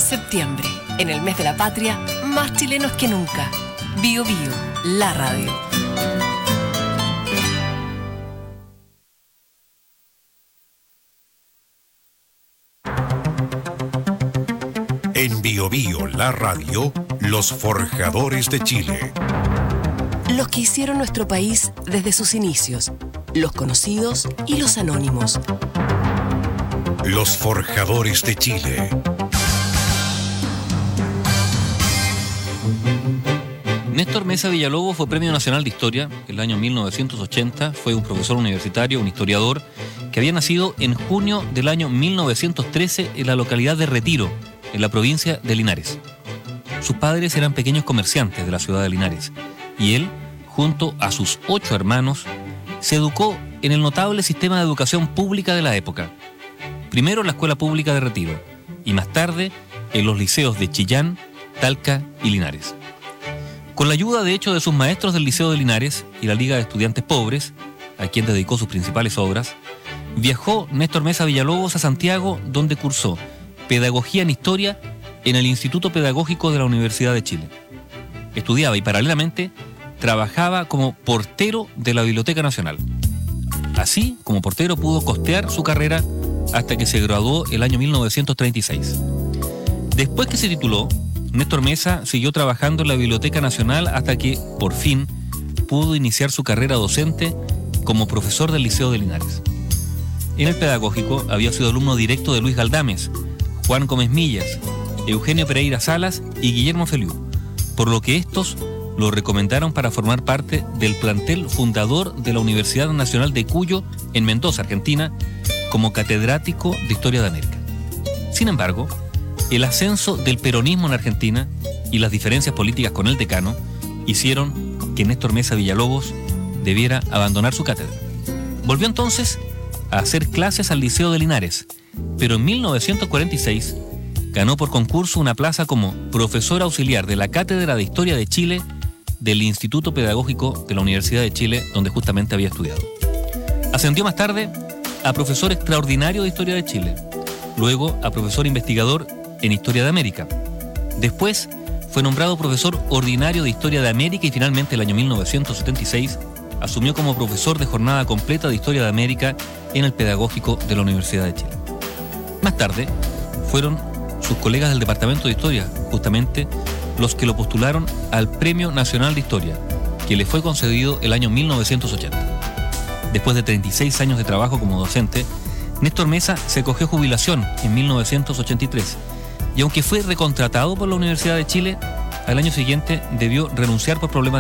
Septiembre, en el mes de la patria, más chilenos que nunca. Bio Bio, la radio. En Bio Bio, la radio, los forjadores de Chile. Los que hicieron nuestro país desde sus inicios, los conocidos y los anónimos. Los forjadores de Chile. Néstor Mesa Villalobos fue Premio Nacional de Historia en el año 1980. Fue un profesor universitario, un historiador, que había nacido en junio del año 1913 en la localidad de Retiro, en la provincia de Linares. Sus padres eran pequeños comerciantes de la ciudad de Linares, y él, junto a sus 8 hermanos, se educó en el notable sistema de educación pública de la época. Primero en la Escuela Pública de Retiro, y más tarde en los liceos de Chillán, Talca y Linares. Con la ayuda, de hecho, de sus maestros del Liceo de Linares y la Liga de Estudiantes Pobres, a quien dedicó sus principales obras, viajó Néstor Mesa Villalobos a Santiago, donde cursó Pedagogía en Historia en el Instituto Pedagógico de la Universidad de Chile. Estudiaba y paralelamente trabajaba como portero de la Biblioteca Nacional. Así, como portero, pudo costear su carrera hasta que se graduó el año 1936. Después que se tituló, Néstor Mesa siguió trabajando en la Biblioteca Nacional hasta que, por fin, pudo iniciar su carrera docente como profesor del Liceo de Linares. En el pedagógico había sido alumno directo de Luis Galdames, Juan Gómez Millas, Eugenio Pereira Salas y Guillermo Feliú, por lo que estos lo recomendaron para formar parte del plantel fundador de la Universidad Nacional de Cuyo en Mendoza, Argentina, como catedrático de Historia de América. Sin embargo, el ascenso del peronismo en Argentina y las diferencias políticas con el decano hicieron que Néstor Mesa Villalobos debiera abandonar su cátedra. Volvió entonces a hacer clases al Liceo de Linares, pero en 1946 ganó por concurso una plaza como profesor auxiliar de la Cátedra de Historia de Chile del Instituto Pedagógico de la Universidad de Chile, donde justamente había estudiado. Ascendió más tarde a profesor extraordinario de Historia de Chile, luego a profesor investigador en Historia de América. Después fue nombrado profesor ordinario de Historia de América y finalmente el año 1976 asumió como profesor de jornada completa de Historia de América en el Pedagógico de la Universidad de Chile. Más tarde fueron sus colegas del Departamento de Historia, justamente los que lo postularon al Premio Nacional de Historia, que le fue concedido el año 1980. Después de 36 años de trabajo como docente, Néstor Mesa se acogió jubilación en 1983 y aunque fue recontratado por la Universidad de Chile, al año siguiente debió renunciar por problemas